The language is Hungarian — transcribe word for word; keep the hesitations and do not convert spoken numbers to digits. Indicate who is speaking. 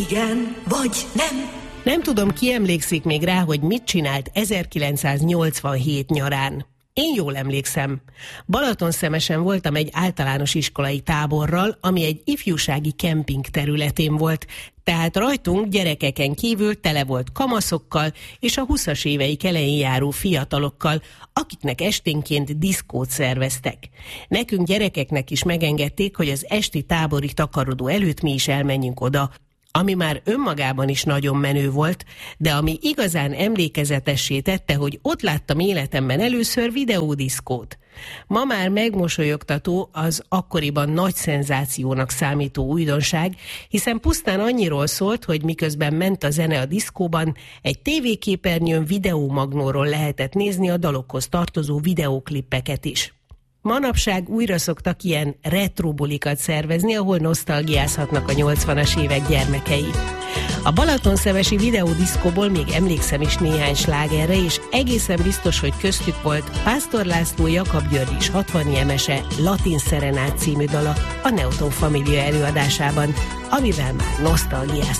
Speaker 1: Igen, vagy nem.
Speaker 2: Nem tudom, ki emlékszik még rá, hogy mit csinált ezerkilencszáznyolcvanhét nyarán. Én jól emlékszem. Balatonszemesen voltam egy általános iskolai táborral, ami egy ifjúsági kemping területén volt, tehát rajtunk gyerekeken kívül tele volt kamaszokkal és a huszas éveik elején járó fiatalokkal, akiknek esténként diszkót szerveztek. Nekünk gyerekeknek is megengedték, hogy az esti tábori takarodó előtt mi is elmenjünk oda, ami már önmagában is nagyon menő volt, de ami igazán emlékezetessé tette, hogy ott láttam életemben először videódiszkót. Ma már megmosolyogtató az akkoriban nagy szenzációnak számító újdonság, hiszen pusztán annyiról szólt, hogy miközben ment a zene a diszkóban, egy tévéképernyőn videómagnóról lehetett nézni a dalokhoz tartozó videóklippeket is. Manapság újra szoktak ilyen retrobulikat szervezni, ahol nosztalgiázhatnak a nyolcvanas évek gyermekei. A balatonszemesi videódiszkóból még emlékszem is néhány slágerre, és egészen biztos, hogy köztük volt Pásztor László Jakab György is hatvani emese Latin Serenade című dala a Newton Família előadásában, amivel már nosztalgiázhatunk.